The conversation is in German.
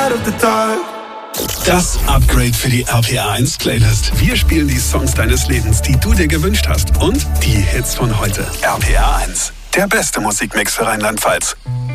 Das Upgrade für die RPA1 Playlist. Wir spielen die Songs deines Lebens, die du dir gewünscht hast. Und die Hits von heute. RPA1, der beste Musikmix für Rheinland-Pfalz.